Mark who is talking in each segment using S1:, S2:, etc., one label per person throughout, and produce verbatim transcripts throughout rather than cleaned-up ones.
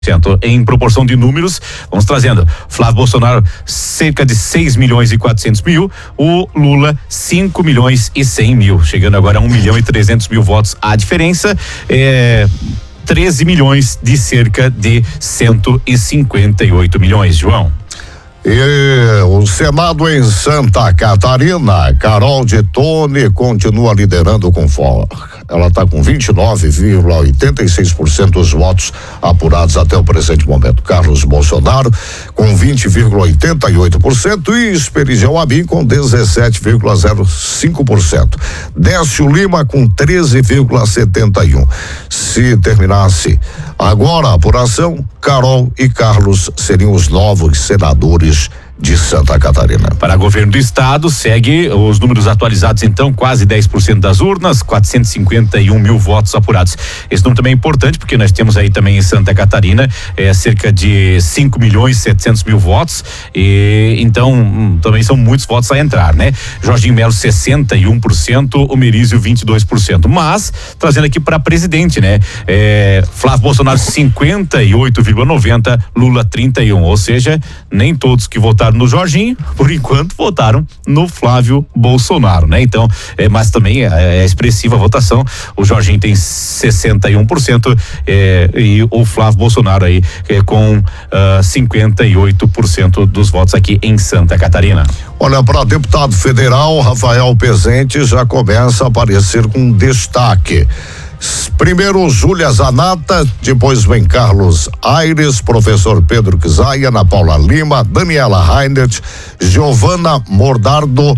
S1: Em proporção de números, vamos trazendo. Flávio Bolsonaro, cerca de seis milhões e quatrocentos mil. O Lula, cinco milhões e cem mil. Chegando agora a um milhão e trezentos mil votos. A diferença é treze milhões de cerca de cento e cinquenta e oito milhões, João.
S2: E o Senado em Santa Catarina, Carol de Tone continua liderando com folga. Ela está com vinte e nove vírgula oitenta e seis por cento dos votos apurados até o presente momento. Carlos Bolsonaro com vinte vírgula oitenta e oito por cento e Esperidião Abim com dezessete vírgula zero cinco por cento. Décio Lima com treze vírgula setenta e um por cento. Se terminasse agora a apuração, Carol e Carlos seriam os novos senadores de Santa Catarina.
S1: Para governo do estado, segue os números atualizados, então, quase dez por cento das urnas, quatrocentos e cinquenta e um mil votos apurados. Esse número também é importante, porque nós temos aí também em Santa Catarina é, cerca de cinco milhões e setecentos mil votos, e então hum, também são muitos votos a entrar, né? Jorginho Melo, sessenta e um por cento, o Merizio, vinte e dois por cento. Mas, trazendo aqui para presidente, né? É, Flávio Bolsonaro, cinquenta e oito vírgula noventa, Lula, trinta e um, ou seja, nem todos que votaram no Jorginho, por enquanto, votaram no Flávio Bolsonaro, né? Então, é, mas também é, é expressiva a votação. O Jorginho tem sessenta e um por cento é, e o Flávio Bolsonaro aí é, com uh, cinquenta e oito por cento dos votos aqui em Santa Catarina.
S2: Olha, para deputado federal, Rafael Pezente já começa a aparecer com destaque. Primeiro Júlia Zanata, depois vem Carlos Aires, professor Pedro Quisaia, Ana Paula Lima, Daniela Reinert, Giovana Mordardo,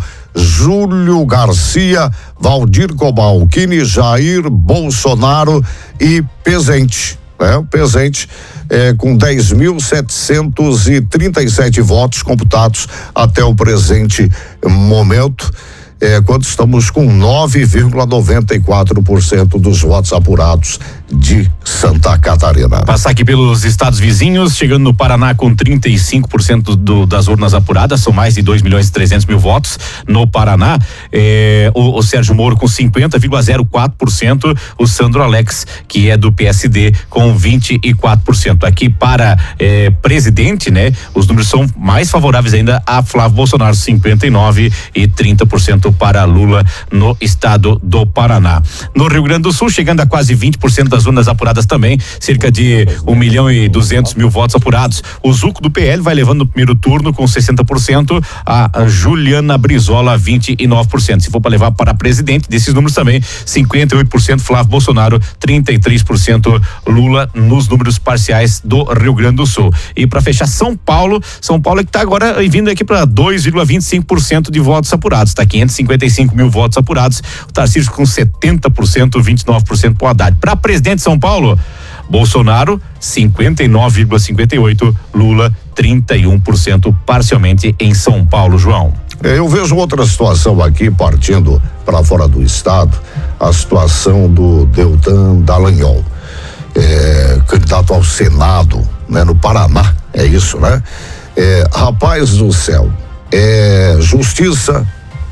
S2: Júlio Garcia, Valdir Cobalcini, Jair Bolsonaro e Pezente, né? O Pezente é, com dez mil setecentos e trinta e sete votos computados até o presente momento. É, quando estamos com nove vírgula noventa e quatro por cento dos votos apurados de Santa Catarina.
S1: Passar aqui pelos estados vizinhos, chegando no Paraná com trinta e cinco por cento do, das urnas apuradas, são mais de dois milhões e trezentos mil votos no Paraná. É, o, o Sérgio Moro com cinquenta vírgula zero quatro por cento, o Sandro Alex, que é do P S D, com vinte e quatro por cento. Aqui para é, presidente, né? Os números são mais favoráveis ainda a Flávio Bolsonaro, cinquenta e nove e trinta por cento para Lula no estado do Paraná. No Rio Grande do Sul, chegando a quase vinte por cento das urnas apuradas também, cerca de um milhão e duzentos mil votos apurados. O Zuco do P L vai levando no primeiro turno com sessenta por cento, a Juliana Brizola, vinte e nove por cento. Se for para levar para presidente, desses números também, cinquenta e oito por cento Flávio Bolsonaro, trinta e três por cento Lula nos números parciais do Rio Grande do Sul. E para fechar, São Paulo, São Paulo é que está agora vindo aqui para dois vírgula vinte e cinco por cento de votos apurados, está quinhentos e cinquenta e cinco mil votos apurados, o Tarcísio com setenta por cento, vinte e nove por cento pro Haddad. Para presidente de São Paulo, Bolsonaro, cinquenta e nove vírgula cinquenta e oito, Lula, trinta e um por cento parcialmente em São Paulo, João.
S2: Eu vejo outra situação aqui, partindo para fora do estado, a situação do Deltan Dallagnol, é, candidato ao Senado, né, no Paraná, é isso, né? É, rapaz do céu, é, justiça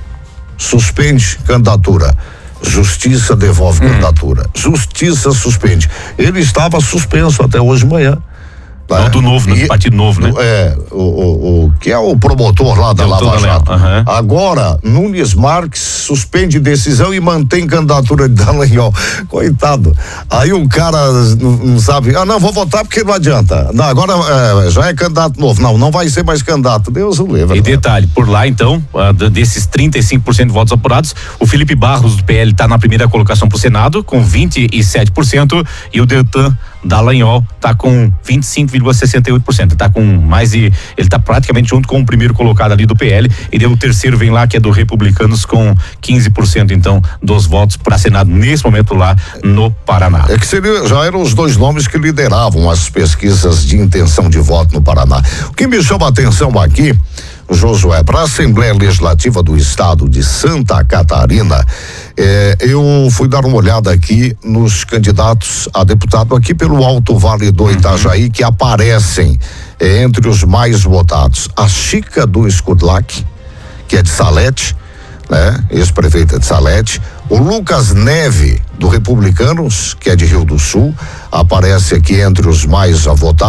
S2: suspende candidatura, justiça devolve hum. candidatura, justiça suspende. Ele estava suspenso até hoje de manhã.
S1: Não, do novo, né? Do Partido Novo, né?
S2: É, o, o, o que é o promotor lá da Lava Jato. Uhum. Agora, Nunes Marques suspende decisão e mantém candidatura de Dallagnol. Coitado. Aí o cara não, não sabe, ah, não, vou votar porque não adianta. Não, agora é, já é candidato novo. Não, não vai ser mais candidato. Deus o livre.
S1: E detalhe, por lá então, desses trinta e cinco por cento de votos apurados, o Felipe Barros do P L está na primeira colocação pro Senado, com vinte e sete por cento, e o Deltan Dallagnol tá com vinte e cinco vírgula sessenta e oito por cento, tá com mais de, ele tá praticamente junto com o primeiro colocado ali do P L, e daí o terceiro vem lá, que é do Republicanos, com quinze por cento então dos votos para Senado nesse momento lá no Paraná.
S2: É que seria, já eram os dois nomes que lideravam as pesquisas de intenção de voto no Paraná. O que me chama a atenção aqui, Josué, para a Assembleia Legislativa do Estado de Santa Catarina, eh, eu fui dar uma olhada aqui nos candidatos a deputado aqui pelo Alto Vale do Itajaí, que aparecem eh, entre os mais votados. A Chica do Escudlac, que é de Salete, né? Ex-prefeita de Salete, O Lucas Neve, do Republicanos, que é de Rio do Sul, aparece aqui entre os mais a votar.